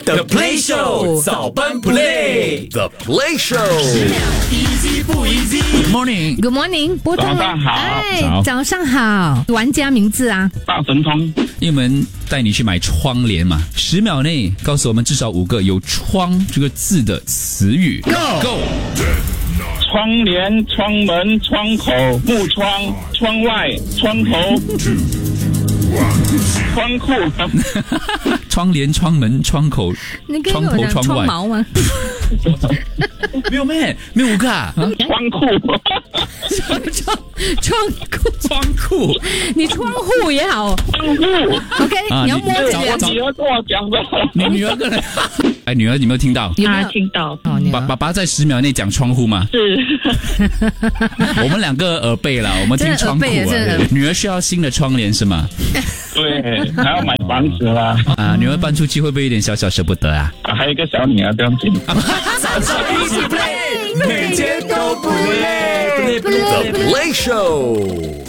The Play Show 早班 Play The Play Show easy 不 easy？Good morning， Good morning， 波动早上好哎，早上好，玩家名字啊， 大神通， 因为我们带你去买窗帘嘛，10秒内告诉我们至少5个有窗这个字的词语。Go！ 窗帘、窗门、窗口、木窗、窗外、窗头、窗库。 窗帘、窗门、窗口、 你可以窗头、 跟我讲窗外。 窗毛吗？ 没有咩？没有5个啊？ 窗库， 窗户，你窗户也好窗户。 ，OK， 啊你要摸我着点， 女儿跟我讲的。 你女儿跟哎，女儿，你有没有听到？ 有没有听到哦，你爸爸在10秒内讲窗户吗？ 是我们2个耳背了，我们听窗户真的耳背真的耳啊。女儿需要新的窗帘是吗？ 对，还要买房子啦， 啊，女儿搬出去会不会有点小小舍不得啊？ 还有一个小女儿，不用紧。 早上一起 play，每天都不累。 The Play Show